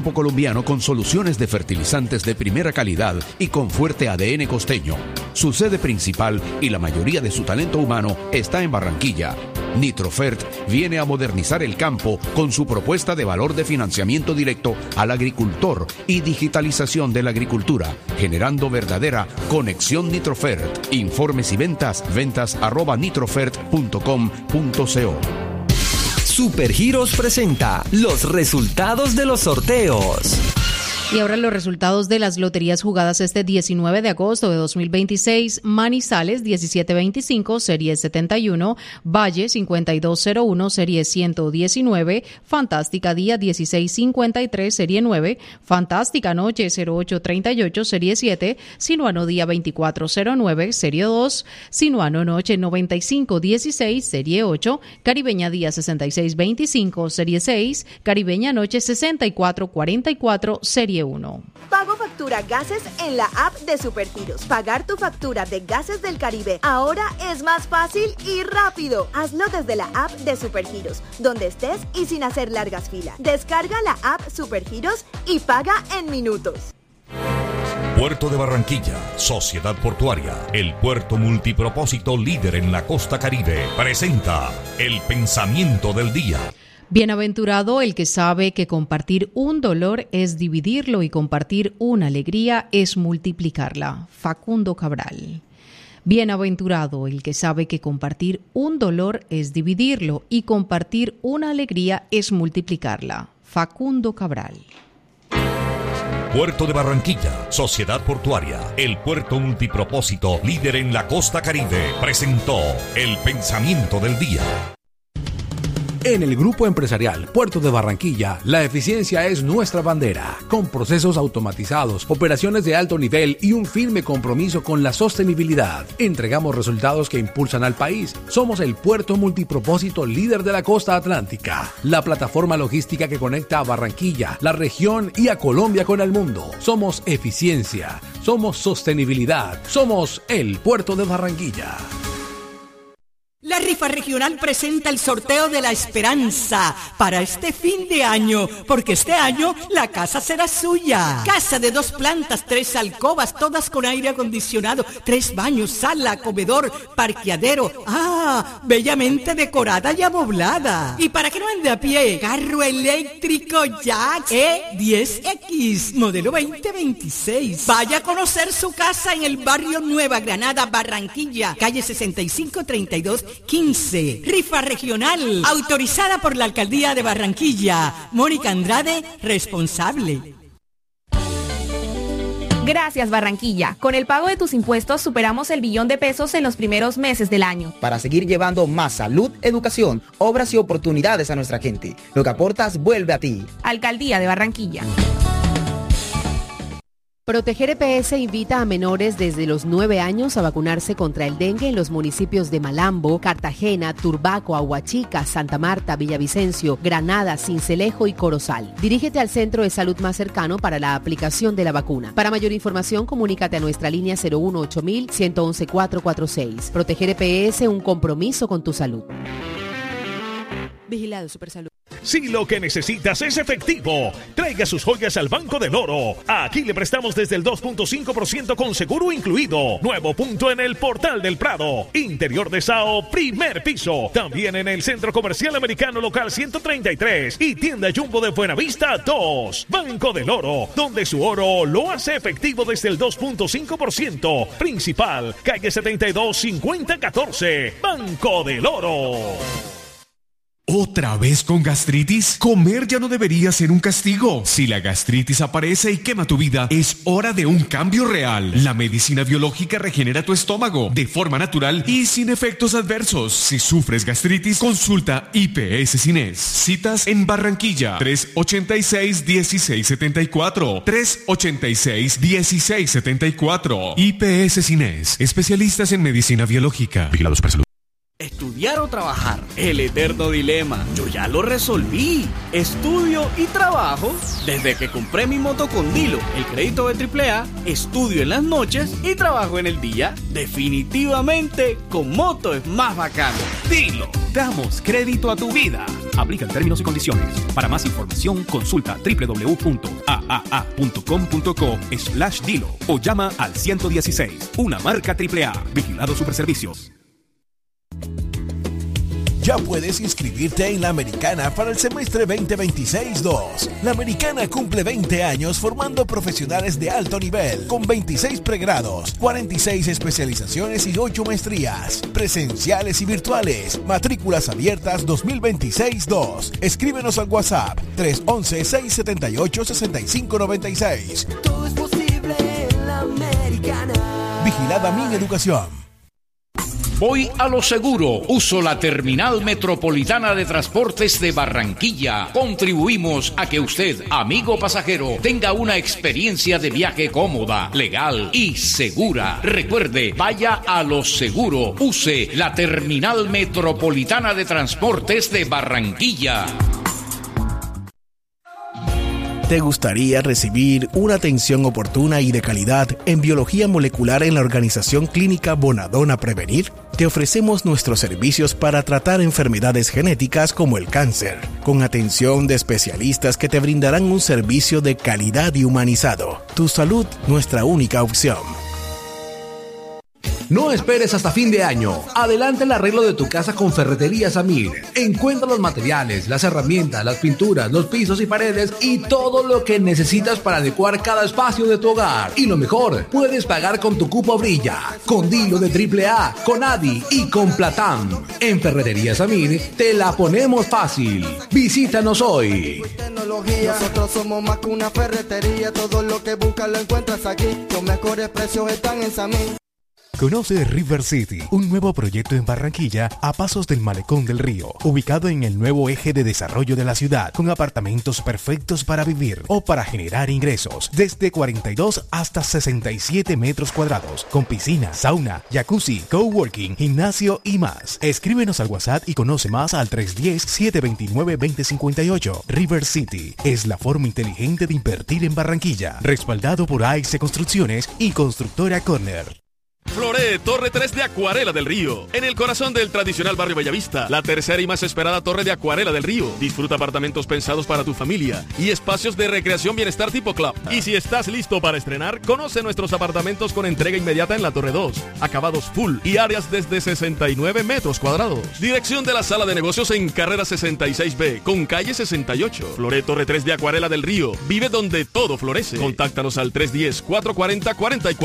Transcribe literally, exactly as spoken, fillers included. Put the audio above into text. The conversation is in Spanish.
colombiano con soluciones de fertilizantes de primera calidad y con fuerte A D N costeño. Su sede principal y la mayoría de su talento humano está en Barranquilla. Nitrofert viene a modernizar el campo con su propuesta de valor de financiamiento directo al agricultor y digitalización de la agricultura, generando verdadera conexión Nitrofert. Informes y ventas, ventas arroba nitrofert punto com punto co. Supergiros presenta los resultados de los sorteos. Y ahora los resultados de las loterías jugadas este diecinueve de agosto de dos mil veintiséis. Manizales diecisiete veinticinco, serie setenta y uno, Valle cincuenta y dos cero uno, serie ciento diecinueve, Fantástica Día dieciséis cincuenta y tres, serie nueve, Fantástica Noche cero ocho treinta y ocho, serie siete, Sinuano Día veinticuatro cero nueve, serie dos, Sinuano Noche noventa y cinco dieciséis, serie ocho, Caribeña Día sesenta y seis veinticinco, serie seis, Caribeña Noche sesenta y cuatro cuarenta y cuatro, serie uno. Pago factura gases en la app de Supergiros. Pagar tu factura de Gases del Caribe ahora es más fácil y rápido. Hazlo desde la app de Supergiros, donde estés y sin hacer largas filas. Descarga la app Supergiros y paga en minutos. Puerto de Barranquilla, Sociedad Portuaria, el puerto multipropósito líder en la costa Caribe, presenta el pensamiento del día. Bienaventurado el que sabe que compartir un dolor es dividirlo y compartir una alegría es multiplicarla. Facundo Cabral. Bienaventurado el que sabe que compartir un dolor es dividirlo y compartir una alegría es multiplicarla. Facundo Cabral. Puerto de Barranquilla, Sociedad Portuaria, el puerto multipropósito líder en la costa Caribe, presentó el pensamiento del día. En el Grupo Empresarial Puerto de Barranquilla, la eficiencia es nuestra bandera. Con procesos automatizados, operaciones de alto nivel y un firme compromiso con la sostenibilidad, entregamos resultados que impulsan al país. Somos el puerto multipropósito líder de la costa atlántica, la plataforma logística que conecta a Barranquilla, la región y a Colombia con el mundo. Somos eficiencia, somos sostenibilidad, somos el Puerto de Barranquilla. La rifa regional presenta el sorteo de la esperanza para este fin de año, porque este año la casa será suya. Casa de dos plantas, tres alcobas, todas con aire acondicionado, tres baños, sala, comedor, parqueadero. ¡Ah! Bellamente decorada y amoblada. Y para que no ande a pie, carro eléctrico Jax E diez X, modelo veinte veintiséis. Vaya a conocer su casa en el barrio Nueva Granada, Barranquilla, calle sesenta y cinco treinta y dos quince. Rifa regional, autorizada por la Alcaldía de Barranquilla. Mónica Andrade, responsable. Gracias, Barranquilla. Con el pago de tus impuestos superamos el billón de pesos en los primeros meses del año. Para seguir llevando más salud, educación, obras y oportunidades a nuestra gente. Lo que aportas vuelve a ti. Alcaldía de Barranquilla. Proteger E P S invita a menores desde los nueve años a vacunarse contra el dengue en los municipios de Malambo, Cartagena, Turbaco, Aguachica, Santa Marta, Villavicencio, Granada, Sincelejo y Corozal. Dirígete al centro de salud más cercano para la aplicación de la vacuna. Para mayor información, comunícate a nuestra línea cero uno ocho mil, uno uno uno, cuatro cuatro seis. Proteger E P S, un compromiso con tu salud. Vigilado Supersalud. Si lo que necesitas es efectivo, traiga sus joyas al Banco del Oro. Aquí le prestamos desde el dos punto cinco por ciento con seguro incluido. Nuevo punto en el Portal del Prado. Interior de Sao, primer piso. También en el Centro Comercial Americano Local ciento treinta y tres y Tienda Jumbo de Buenavista dos. Banco del Oro, donde su oro lo hace efectivo desde el dos punto cinco por ciento. Principal, calle setenta y dos cincuenta catorce. Banco del Oro. ¿Otra vez con gastritis? Comer ya no debería ser un castigo. Si la gastritis aparece y quema tu vida, es hora de un cambio real. La medicina biológica regenera tu estómago de forma natural y sin efectos adversos. Si sufres gastritis, consulta I P S Cines. Citas en Barranquilla, tres ochenta y seis, dieciséis setenta y cuatro. tres ochenta y seis, dieciséis setenta y cuatro. I P S Cines, especialistas en medicina biológica. Vigilados por salud. ¿Estudiar o trabajar? El eterno dilema. Yo ya lo resolví. Estudio y trabajo. Desde que compré mi moto con Dilo, el crédito de triple A, estudio en las noches y trabajo en el día. Definitivamente, con moto es más bacano. Dilo. Damos crédito a tu vida. Aplican términos y condiciones. Para más información, consulta doble u doble u doble u punto a a a punto com punto co slash dilo o llama al ciento dieciséis. Una marca triple A. Vigilado Superservicios. Ya puedes inscribirte en la Americana para el semestre veinte veintiséis dos. La Americana cumple veinte años formando profesionales de alto nivel, con veintiséis pregrados, cuarenta y seis especializaciones y ocho maestrías, presenciales y virtuales. Matrículas abiertas dos mil veintiséis dos. Escríbenos al WhatsApp tres once, seis setenta y ocho, sesenta y cinco noventa y seis. Todo es posible en la Americana. Vigilada Mi Educación. Voy a lo seguro. Uso la Terminal Metropolitana de Transportes de Barranquilla. Contribuimos a que usted, amigo pasajero, tenga una experiencia de viaje cómoda, legal y segura. Recuerde, vaya a lo seguro. Use la Terminal Metropolitana de Transportes de Barranquilla. ¿Te gustaría recibir una atención oportuna y de calidad en biología molecular en la Organización Clínica Bonadona Prevenir? Te ofrecemos nuestros servicios para tratar enfermedades genéticas como el cáncer, con atención de especialistas que te brindarán un servicio de calidad y humanizado. Tu salud, nuestra única opción. No esperes hasta fin de año. Adelanta el arreglo de tu casa con Ferretería Samir. Encuentra los materiales, las herramientas, las pinturas, los pisos y paredes y todo lo que necesitas para adecuar cada espacio de tu hogar. Y lo mejor, puedes pagar con tu cupo Brilla, con Dilo de triple A, con Adi y con Platán. En Ferretería Samir te la ponemos fácil. Visítanos hoy. Nosotros somos más que una ferretería. Todo lo que buscas lo encuentras aquí. Los mejores precios están en Samir. Conoce River City, un nuevo proyecto en Barranquilla a pasos del Malecón del Río, ubicado en el nuevo eje de desarrollo de la ciudad, con apartamentos perfectos para vivir o para generar ingresos, desde cuarenta y dos hasta sesenta y siete metros cuadrados, con piscina, sauna, jacuzzi, coworking, gimnasio y más. Escríbenos al WhatsApp y conoce más al tres uno cero, siete dos nueve, dos cero cinco ocho. River City es la forma inteligente de invertir en Barranquilla, respaldado por A X Construcciones y Constructora Corner. Floré, Torre tres de Acuarela del Río, en el corazón del tradicional barrio Bellavista, la tercera y más esperada torre de Acuarela del Río. Disfruta apartamentos pensados para tu familia y espacios de recreación bienestar tipo club. Y si estás listo para estrenar, conoce nuestros apartamentos con entrega inmediata en la Torre dos, acabados full y áreas desde sesenta y nueve metros cuadrados. Dirección de la sala de negocios en carrera sesenta y seis B, con calle sesenta y ocho. Floré, Torre tres de Acuarela del Río, vive donde todo florece. Contáctanos al tres uno cero, cuatro cuatro cero, cuatro cuatro